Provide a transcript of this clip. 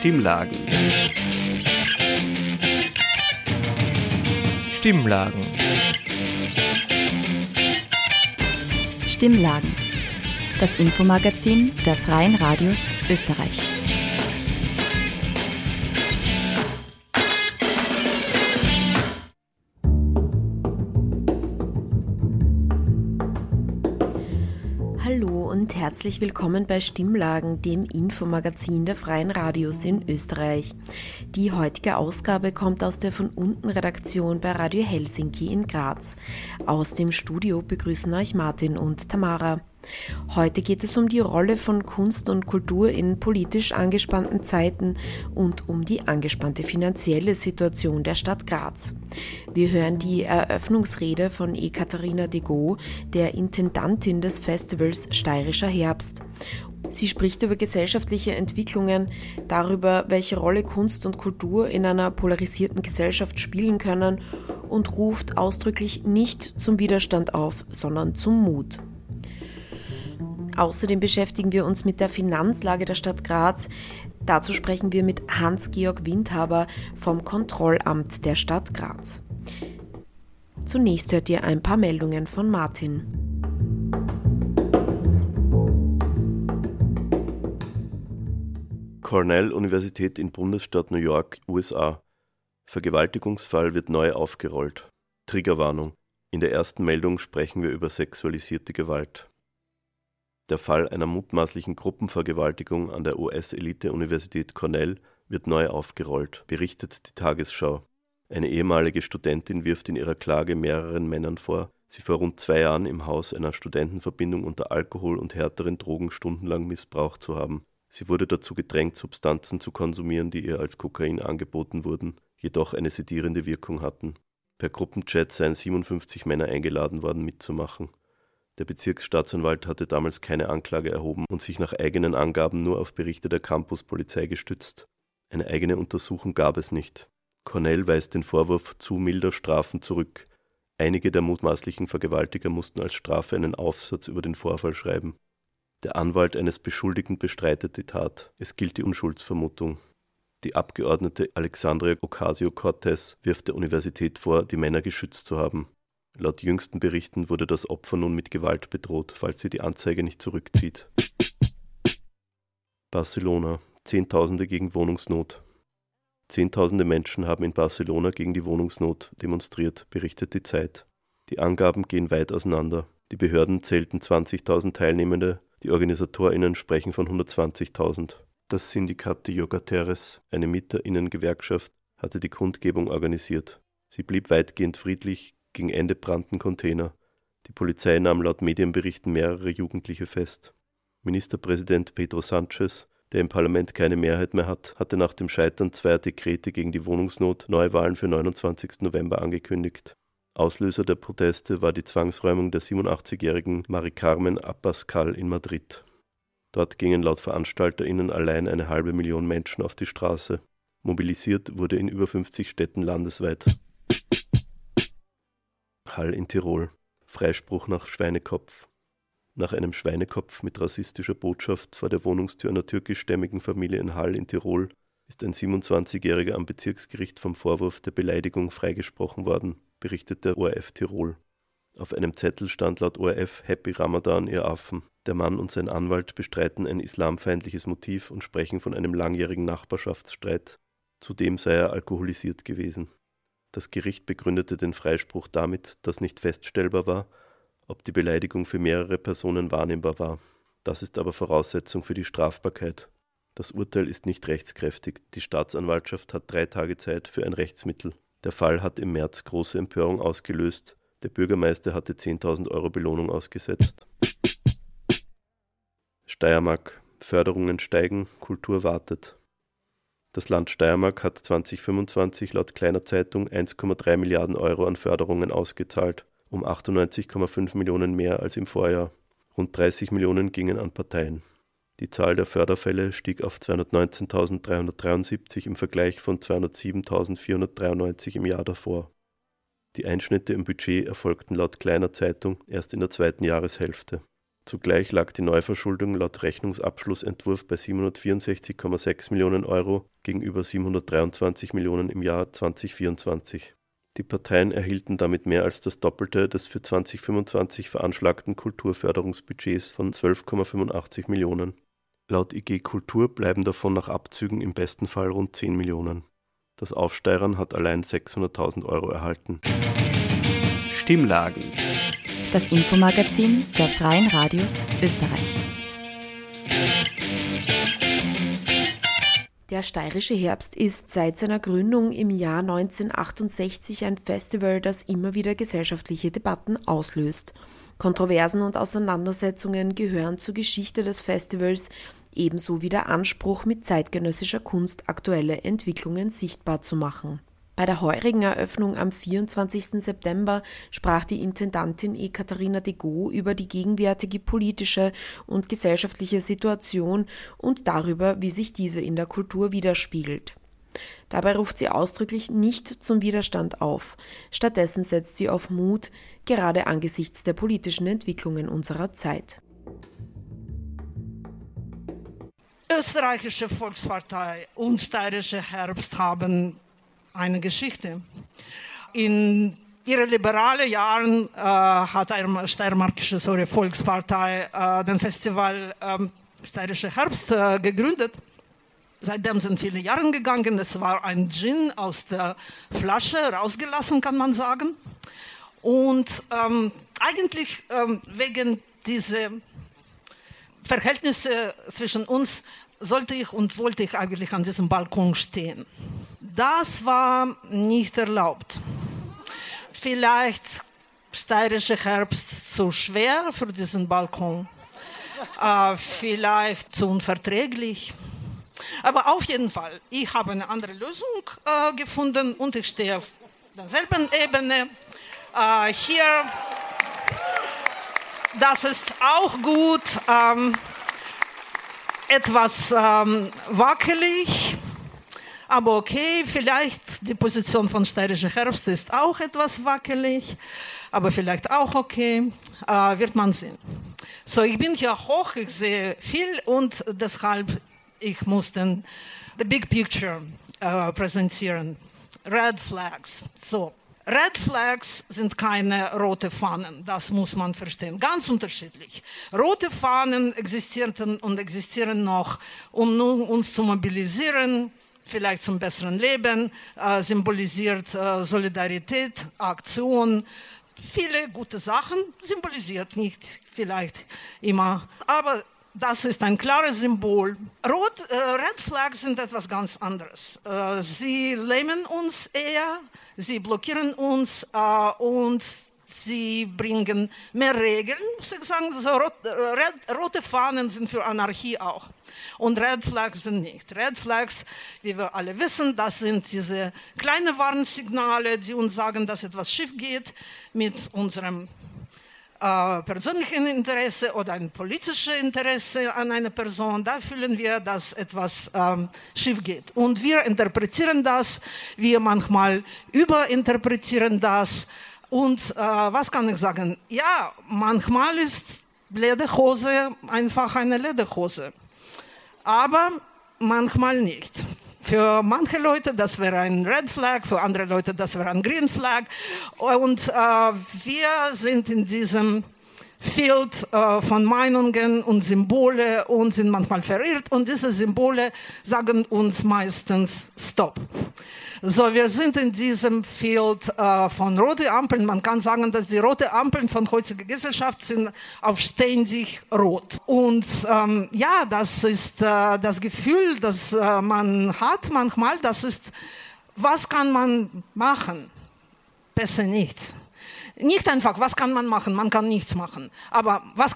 Stimmlagen. Stimmlagen. Stimmlagen. Das Infomagazin der Freien Radios Österreich. Hallo und herzlich willkommen bei Stimmlagen, dem Infomagazin der Freien Radios in Österreich. Die heutige Ausgabe kommt aus der von unten Redaktion bei Radio Helsinki in Graz. Aus dem Studio begrüßen euch Martin und Tamara. Heute geht es um die Rolle von Kunst und Kultur in politisch angespannten Zeiten und um die angespannte finanzielle Situation der Stadt Graz. Wir hören die Eröffnungsrede von Ekaterina Degot, der Intendantin des Festivals Steirischer Herbst. Sie spricht über gesellschaftliche Entwicklungen, darüber, welche Rolle Kunst und Kultur in einer polarisierten Gesellschaft spielen können und ruft ausdrücklich nicht zum Widerstand auf, sondern zum Mut. Außerdem beschäftigen wir uns mit der Finanzlage der Stadt Graz. Dazu sprechen wir mit Hans-Georg Windhaber vom Kontrollamt der Stadt Graz. Zunächst hört ihr ein paar Meldungen von Martin. Cornell-Universität in Bundesstaat New York, USA. Vergewaltigungsfall wird neu aufgerollt. Triggerwarnung. In der ersten Meldung sprechen wir über sexualisierte Gewalt. Der Fall einer mutmaßlichen Gruppenvergewaltigung an der US-Elite-Universität Cornell wird neu aufgerollt, berichtet die Tagesschau. Eine ehemalige Studentin wirft in ihrer Klage mehreren Männern vor, sie vor rund 2 Jahren im Haus einer Studentenverbindung unter Alkohol und härteren Drogen stundenlang missbraucht zu haben. Sie wurde dazu gedrängt, Substanzen zu konsumieren, die ihr als Kokain angeboten wurden, jedoch eine sedierende Wirkung hatten. Per Gruppenchat seien 57 Männer eingeladen worden, mitzumachen. Der Bezirksstaatsanwalt hatte damals keine Anklage erhoben und sich nach eigenen Angaben nur auf Berichte der Campuspolizei gestützt. Eine eigene Untersuchung gab es nicht. Cornell weist den Vorwurf zu milder Strafen zurück. Einige der mutmaßlichen Vergewaltiger mussten als Strafe einen Aufsatz über den Vorfall schreiben. Der Anwalt eines Beschuldigten bestreitet die Tat. Es gilt die Unschuldsvermutung. Die Abgeordnete Alexandria Ocasio-Cortez wirft der Universität vor, die Männer geschützt zu haben. Laut jüngsten Berichten wurde das Opfer nun mit Gewalt bedroht, falls sie die Anzeige nicht zurückzieht. Barcelona. Zehntausende gegen Wohnungsnot. Zehntausende Menschen haben in Barcelona gegen die Wohnungsnot demonstriert, berichtet die Zeit. Die Angaben gehen weit auseinander. Die Behörden zählten 20.000 Teilnehmende, die OrganisatorInnen sprechen von 120.000. Das Syndicat de Llogateres, eine MieterInnen-Gewerkschaft, hatte die Kundgebung organisiert. Sie blieb weitgehend friedlich. Gegen Ende brannten Container. Die Polizei nahm laut Medienberichten mehrere Jugendliche fest. Ministerpräsident Pedro Sánchez, der im Parlament keine Mehrheit mehr hat, hatte nach dem Scheitern 2 Dekrete gegen die Wohnungsnot Neuwahlen für 29. November angekündigt. Auslöser der Proteste war die Zwangsräumung der 87-jährigen Mari Carmen Abascal in Madrid. Dort gingen laut VeranstalterInnen allein 500.000 Menschen auf die Straße. Mobilisiert wurde in über 50 Städten landesweit. Hall in Tirol. Freispruch nach Schweinekopf. Nach einem Schweinekopf mit rassistischer Botschaft vor der Wohnungstür einer türkischstämmigen Familie in Hall in Tirol ist ein 27-Jähriger am Bezirksgericht vom Vorwurf der Beleidigung freigesprochen worden, berichtet der ORF Tirol. Auf einem Zettel stand laut ORF Happy Ramadan, ihr Affen. Der Mann und sein Anwalt bestreiten ein islamfeindliches Motiv und sprechen von einem langjährigen Nachbarschaftsstreit. Zudem sei er alkoholisiert gewesen. Das Gericht begründete den Freispruch damit, dass nicht feststellbar war, ob die Beleidigung für mehrere Personen wahrnehmbar war. Das ist aber Voraussetzung für die Strafbarkeit. Das Urteil ist nicht rechtskräftig. Die Staatsanwaltschaft hat 3 Tage Zeit für ein Rechtsmittel. Der Fall hat im März große Empörung ausgelöst. Der Bürgermeister hatte 10.000 Euro Belohnung ausgesetzt. Steiermark. Förderungen steigen, Kultur wartet. Das Land Steiermark hat 2025 laut Kleiner Zeitung 1,3 Milliarden Euro an Förderungen ausgezahlt, um 98,5 Millionen mehr als im Vorjahr. Rund 30 Millionen gingen an Parteien. Die Zahl der Förderfälle stieg auf 219.373 im Vergleich von 207.493 im Jahr davor. Die Einschnitte im Budget erfolgten laut Kleiner Zeitung erst in der 2. Jahreshälfte. Zugleich lag die Neuverschuldung laut Rechnungsabschlussentwurf bei 764,6 Millionen Euro gegenüber 723 Millionen im Jahr 2024. Die Parteien erhielten damit mehr als das Doppelte des für 2025 veranschlagten Kulturförderungsbudgets von 12,85 Millionen. Laut IG Kultur bleiben davon nach Abzügen im besten Fall rund 10 Millionen. Das Aufsteirern hat allein 600.000 Euro erhalten. Stimmlagen. Das Infomagazin der Freien Radios Österreich. Der Steirische Herbst ist seit seiner Gründung im Jahr 1968 ein Festival, das immer wieder gesellschaftliche Debatten auslöst. Kontroversen und Auseinandersetzungen gehören zur Geschichte des Festivals, ebenso wie der Anspruch, mit zeitgenössischer Kunst aktuelle Entwicklungen sichtbar zu machen. Bei der heurigen Eröffnung am 24. September sprach die Intendantin Ekaterina Degot über die gegenwärtige politische und gesellschaftliche Situation und darüber, wie sich diese in der Kultur widerspiegelt. Dabei ruft sie ausdrücklich nicht zum Widerstand auf. Stattdessen setzt sie auf Mut, gerade angesichts der politischen Entwicklungen unserer Zeit. Österreichische Volkspartei und Steirische Herbst haben eine Geschichte. In ihren liberalen Jahren hat eine Steiermarkische Volkspartei den Festival Steirische Herbst gegründet. Seitdem sind viele Jahre gegangen. Es war ein Gin aus der Flasche rausgelassen, kann man sagen. Und eigentlich wegen dieser Verhältnisse zwischen uns sollte ich und wollte ich eigentlich an diesem Balkon stehen. Das war nicht erlaubt. Vielleicht Steirische Herbst zu schwer für diesen Balkon, vielleicht zu unverträglich. Aber auf jeden Fall, ich habe eine andere Lösung gefunden und ich stehe auf derselben Ebene. Hier, das ist auch gut, etwas wackelig, aber okay, vielleicht die Position von Steirischer Herbst ist auch etwas wackelig, aber vielleicht auch okay, wird man sehen. So, ich bin hier hoch, ich sehe viel und deshalb ich muss den the big picture präsentieren. Red Flags. So, Red Flags sind keine rote Fahnen, das muss man verstehen. Ganz unterschiedlich. Rote Fahnen existierten und existieren noch, um uns zu mobilisieren, vielleicht zum besseren Leben, symbolisiert Solidarität, Aktion, viele gute Sachen, symbolisiert nicht vielleicht immer, aber das ist ein klares Symbol. Red Flags sind etwas ganz anderes. Sie lähmen uns eher, sie blockieren uns und sie bringen mehr Regeln. Ich sagen, so rote Fahnen sind für Anarchie auch. Und Red Flags sind nicht. Red Flags, wie wir alle wissen, das sind diese kleinen Warnsignale, die uns sagen, dass etwas schief geht mit unserem persönlichen Interesse oder ein politisches Interesse an einer Person, da fühlen wir, dass etwas schief geht. Und wir interpretieren das, wir manchmal überinterpretieren das. Und was kann ich sagen? Ja, manchmal ist Lederhose einfach eine Lederhose, aber manchmal nicht. Für manche Leute, das wäre ein Red Flag, für andere Leute, das wäre ein Green Flag. Und wir sind in diesem Feld von Meinungen und Symbole und sind manchmal verirrt. Und diese Symbole sagen uns meistens Stopp. So, wir sind in diesem Feld von roten Ampeln. Man kann sagen, dass die roten Ampeln von heutiger Gesellschaft sind auf ständig rot. Und ja, das ist das Gefühl, das man hat manchmal. Das ist, was kann man machen? Besser nicht. Nicht einfach, was kann man machen? Man kann nichts machen. Aber was